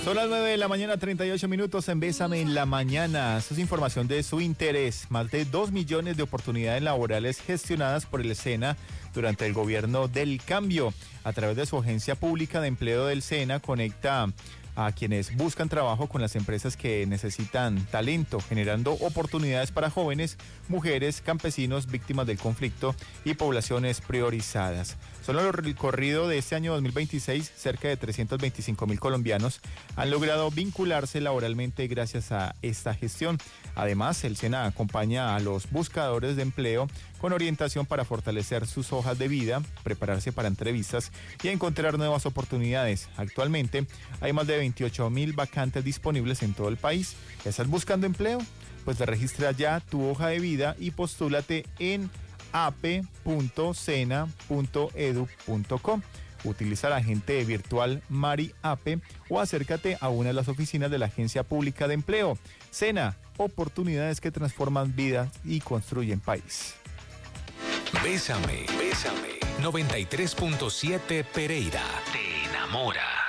Son las 9 de la mañana, 38 minutos en Bésame en la Mañana. Esto es información de su interés. Más de 2 millones de oportunidades laborales gestionadas por el SENA durante el gobierno del cambio. A través de su agencia pública de empleo del SENA, conecta a quienes buscan trabajo con las empresas que necesitan talento, generando oportunidades para jóvenes, mujeres, campesinos, víctimas del conflicto y poblaciones priorizadas. Solo en el recorrido de este año 2026, cerca de 325.000 colombianos han logrado vincularse laboralmente gracias a esta gestión. Además, el SENA acompaña a los buscadores de empleo con orientación para fortalecer sus hojas de vida, prepararse para entrevistas y encontrar nuevas oportunidades. Actualmente hay más de 28.000 vacantes disponibles en todo el país. ¿Estás buscando empleo? Pues te registra ya tu hoja de vida y postúlate en ape.sena.edu.com. Utiliza la agente virtual Mari Ape o acércate a una de las oficinas de la Agencia Pública de Empleo. SENA, oportunidades que transforman vidas y construyen país. Bésame, bésame. 93.7 Pereira. Te enamora.